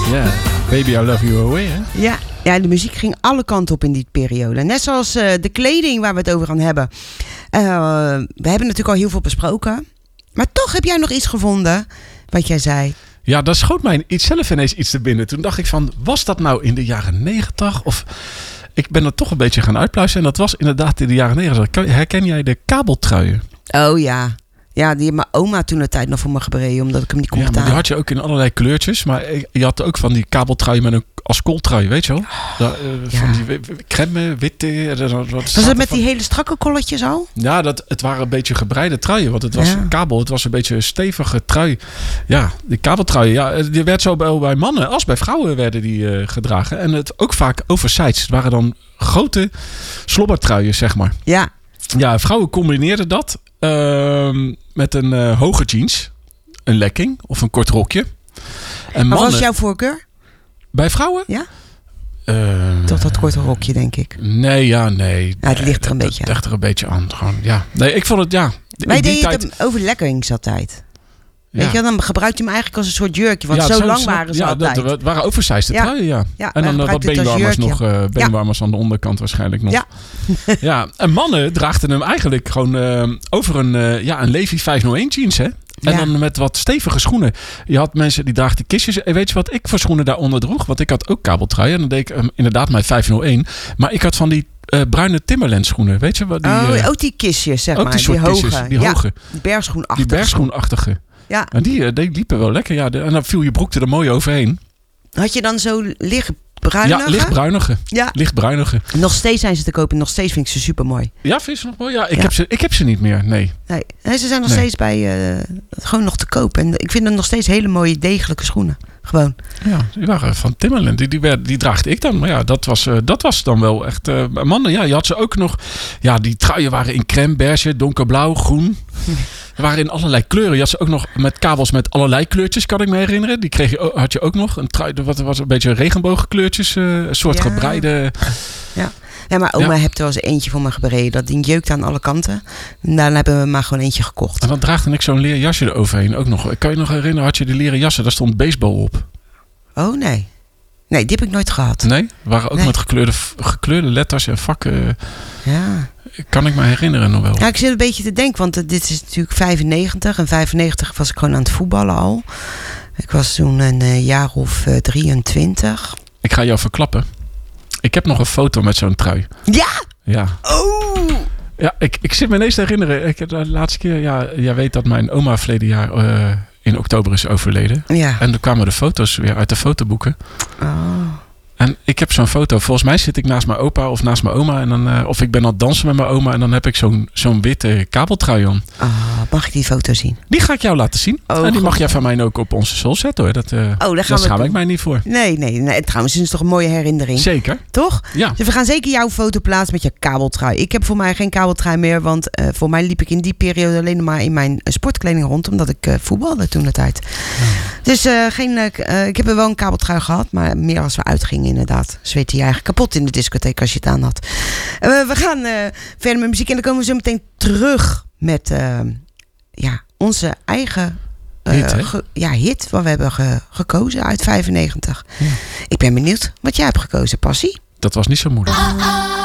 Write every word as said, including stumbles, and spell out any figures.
Ja, Baby I Love You Away, hè? Ja, ja, de muziek ging alle kanten op in die periode. Net zoals uh, de kleding waar we het over gaan hebben. Uh, we hebben natuurlijk al heel veel besproken. Maar toch heb jij nog iets gevonden wat jij zei. Ja, daar schoot mij iets zelf ineens iets te binnen. Toen dacht ik van, was dat nou in de jaren negentig? Of ik ben er toch een beetje gaan uitpluizen. En dat was inderdaad in de jaren negentig. Herken jij de kabeltruien? Oh ja. Ja, die heeft mijn oma toen de tijd nog voor me gebreden, omdat ik hem niet kon ja, betalen. Die had je ook in allerlei kleurtjes. Maar je had ook van die kabeltruien met een als kooltrui, weet je wel? Da, uh, ja. Van die crème, witte. Wat was het met van... die hele strakke kolletjes al? Ja, dat, het waren een beetje gebreide truien. Want het was ja. kabel, het was een beetje een stevige trui. Ja, die kabeltruien, ja, die werd zo bij, bij mannen als bij vrouwen werden die uh, gedragen. En het ook vaak oversized. Het waren dan grote slobbertruien, zeg maar. Ja. Ja, vrouwen combineerden dat uh, met een uh, hoge jeans, een lekking of een kort rokje. En maar mannen, was jouw voorkeur? Bij vrouwen? Ja. Uh, Toch dat korte rokje, denk ik. Nee, ja, nee. Ja, het ligt er een het, beetje het ligt er een beetje aan. Gewoon, ja. Nee, ik vond het, ja. Wij deden tijd... het over lekkings altijd. Ja. Weet je, dan gebruikte je hem eigenlijk als een soort jurkje. Want ja, zo, zo lang snap, waren ze ja, altijd. Dat, het waren oversized ja. truien, ja. ja. En dan uh, wat beenwarmers nog. Uh, beenwarmers ja. aan de onderkant waarschijnlijk nog. Ja. ja. En mannen draagden hem eigenlijk gewoon uh, over een, uh, ja, een Levi vijfhonderdéén jeans, hè. En ja. dan met wat stevige schoenen. Je had mensen die draagden kistjes. En weet je wat ik voor schoenen daaronder droeg? Want ik had ook kabeltruien. En dan deed ik um, inderdaad mijn vijfhonderdéén. Maar ik had van die uh, bruine Timberland schoenen. Weet je wat? Die, oh, uh, ook die kistjes, zeg ook maar. Die soort die kistjes. hoge. Die ja, hoge. Die bergschoenachtige. Die bergschoenachtige. Ja. En die, die liepen wel lekker. Ja. En dan viel je broek er mooi overheen. Had je dan zo lichtbruinige? Ja, lichtbruinige. Ja. Lichtbruinige. Nog steeds zijn ze te kopen. Nog steeds vind ik ze super mooi. Ja, vind je ze nog mooi? Ja, ik, ja. Heb, ze, ik heb ze niet meer. Nee. Nee, nee ze zijn nog nee. steeds bij uh, gewoon nog te kopen. En ik vind het nog steeds hele mooie, degelijke schoenen. Gewoon. Ja, die waren van Timberland. Die, die, werd, die draagde ik dan. Maar ja, dat was, uh, dat was dan wel echt... Uh, mannen, ja, je had ze ook nog... Ja, die truien waren in crème, beige, donkerblauw, groen. Er waren in allerlei kleuren. Je had ze ook nog met kabels met allerlei kleurtjes, kan ik me herinneren. Die kreeg je, had je ook nog. Een trui, wat was een beetje regenboogkleurtjes. Uh, een soort ja. gebreide... Ja. Ja, maar oma ja. heeft er wel eens eentje voor me gebreden. Dat ding jeukt aan alle kanten. En daarna hebben we maar gewoon eentje gekocht. En dan draagde ik zo'n leren jasje eroverheen ook nog. Kan je nog herinneren, had je die leren jassen? Daar stond baseball op. Oh, nee. Nee, die heb ik nooit gehad. Nee? Waren ook nee. met gekleurde, gekleurde letters en vakken. Ja. Kan ik me herinneren nog wel. Ja, ik zit een beetje te denken, want dit is natuurlijk vijfennegentig. En vijfennegentig was ik gewoon aan het voetballen al. Ik was toen een uh, jaar of uh, drieëntwintig. Ik ga jou verklappen. Ik heb nog een foto met zo'n trui. Ja? Ja. Oh! Ja, ik, ik zit me ineens te herinneren. Ik heb de laatste keer... Ja, jij weet dat mijn oma verleden jaar uh, in oktober is overleden. Ja. En er kwamen de foto's weer uit de fotoboeken. Oh. En ik heb zo'n foto. Volgens mij zit ik naast mijn opa of naast mijn oma. En dan, uh, of ik ben aan het dansen met mijn oma. En dan heb ik zo'n, zo'n witte kabeltrui om. Oh, mag ik die foto zien? Die ga ik jou laten zien. Oh, en die God. mag jij van mij ook op onze soul zetten, hoor. Dat, uh, oh, daar gaan schaam ik mij niet voor. Nee, nee, nee. Trouwens, het is toch een mooie herinnering. Zeker. Toch? Ja. Dus we gaan zeker jouw foto plaatsen met je kabeltrui. Ik heb voor mij geen kabeltrui meer. Want uh, voor mij liep ik in die periode alleen maar in mijn uh, sportkleding rond. Omdat ik uh, voetbalde toen de tijd. Ja. Dus uh, geen, uh, ik heb er wel een kabeltrui gehad. Maar meer als we uitgingen inderdaad. Zweet je eigenlijk kapot in de discotheek als je het aan had. Uh, we gaan uh, verder met muziek. En dan komen we zo meteen terug met uh, ja, onze eigen uh, hit, ge, ja, hit. Wat we hebben ge, gekozen uit vijfennegentig. Ja. Ik ben benieuwd wat jij hebt gekozen, Passie. Dat was niet zo moeilijk.